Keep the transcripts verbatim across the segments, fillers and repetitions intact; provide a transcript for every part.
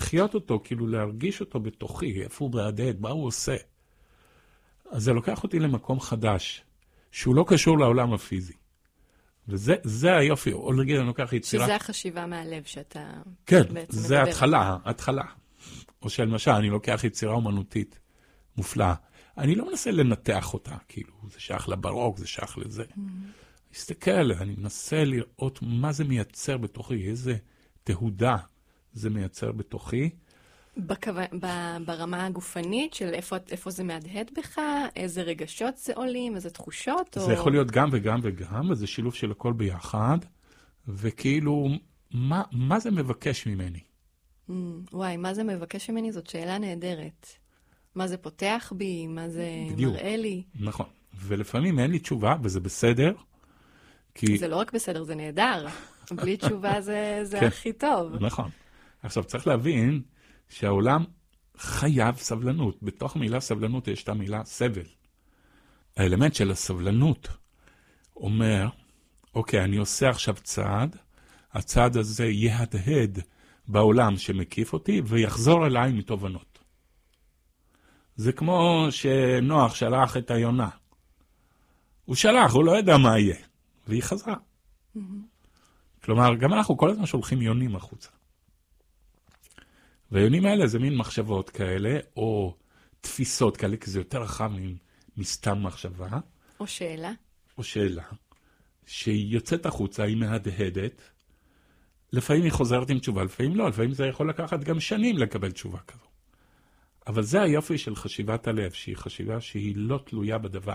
לחיות אותו, כאילו להרגיש אותו בתוכי, איפה הוא מהדהד, מה הוא עושה. אז זה לוקח אותי למקום חדש, שהוא לא קשור לעולם הפיזי. וזה זה היופי, או נגיד אני לוקח יצירה... שזה החשיבה מהלב שאתה כן, בעצם זה מדבר. התחלה, התחלה. או שלמשל, אני לוקח יצירה אומנותית מופלאה. אני לא מנסה לנתח אותה, כאילו, זה שייך לברוק, זה שייך לזה. Mm-hmm. מסתכל, אני מנסה לראות מה זה מייצר בתוכי, איזה תהודה זה מייצר בתוכי. בקו... ב... ברמה הגופנית של איפה, איפה זה מהדהד בך, איזה רגשות זה עולים, איזה תחושות? זה או... יכול להיות גם וגם וגם, וזה שילוב של הכל ביחד, וכאילו, מה, מה זה מבקש ממני? Mm, וואי, מה זה מבקש ממני? זאת שאלה נהדרת. מה זה פותח בי? מה זה בדיוק. מראה לי? נכון. ולפעמים אין לי תשובה, וזה בסדר. כי... זה לא רק בסדר, זה נהדר. בלי תשובה זה, זה כן. הכי טוב. נכון. עכשיו, צריך להבין שהעולם חייב סבלנות. בתוך המילה סבלנות יש את המילה סבל. האלמנט של הסבלנות אומר, אוקיי, אני עושה עכשיו צעד, הצעד הזה יהדהד בעולם שמקיף אותי, ויחזור אליי מתובנות. זה כמו שנוח שלח את היונה. הוא שלח, הוא לא ידע מה יהיה. והיא חזרה. Mm-hmm. כלומר, גם אנחנו כל הזמן שולחים יונים החוצה. והיונים האלה זה מין מחשבות כאלה, או תפיסות כאלה, כי זה יותר רחב מסתם מחשבה. או שאלה. או שאלה. שהיא יוצאת החוצה, היא מהדהדת. לפעמים היא חוזרת עם תשובה, לפעמים לא. לפעמים זה יכול לקחת גם שנים לקבל תשובה כזו. אבל זה היופי של חשיבת הלב, שהיא חשיבה שהיא לא תלויה בדבר.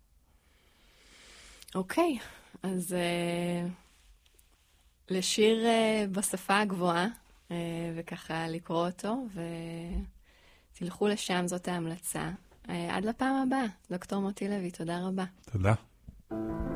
אוקיי, אז uh, לשיר uh, בשפה הגבוהה, uh, וככה לקרוא אותו, ותלכו לשם, זאת ההמלצה. Uh, עד לפעם הבאה, דוקטור מוטי לוי, תודה רבה. תודה.